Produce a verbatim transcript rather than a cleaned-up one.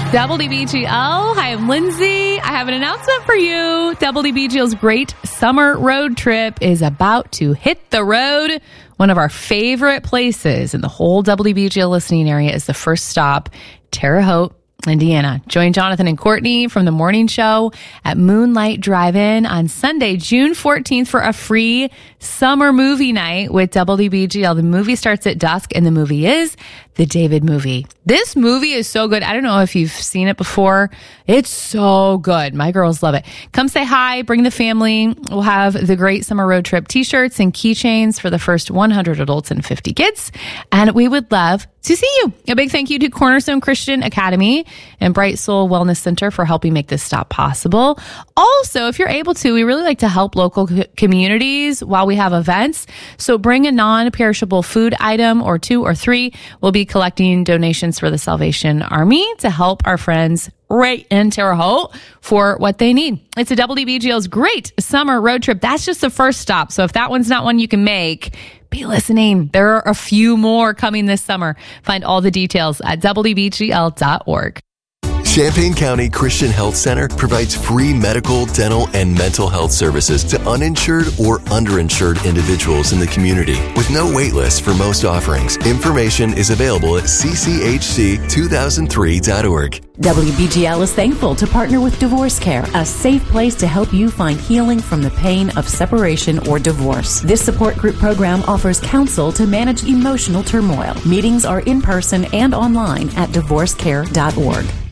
W D B G L. Hi, I'm Lindsay. I have an announcement for you. W D B G L's great summer road trip is about to hit the road. One of our favorite places in the whole W D B G L listening area is the first stop, Terre Haute, Indiana. Join Jonathan and Courtney from the morning show at Moonlight Drive-In on Sunday, June fourteenth for a free summer movie night with W D B G L. The movie starts at dusk and the movie is The David Movie. This movie is so good. I don't know if you've seen it before. It's so good. My girls love it. Come say hi. Bring the family. We'll have the great summer road trip t-shirts and keychains for the first one hundred adults and fifty kids. And we would love to see you. A big thank you to Cornerstone Christian Academy and Bright Soul Wellness Center for helping make this stop possible. Also, if you're able to, we really like to help local co- communities while we have events. So bring a non-perishable food item or two or three. We'll be collecting donations for the Salvation Army to help our friends right in Terre Haute for what they need. It's a W D B G L's great summer road trip. That's just the first stop. So if that one's not one you can make, be listening. There are a few more coming this summer. Find all the details at W D B G L dot org. Champaign County Christian Health Center provides free medical, dental, and mental health services to uninsured or underinsured individuals in the community with no wait list for most offerings. Information is available at c c h c two thousand three dot org. W B G L is thankful to partner with Divorce Care, a safe place to help you find healing from the pain of separation or divorce. This support group program offers counsel to manage emotional turmoil. Meetings are in person and online at divorce care dot org.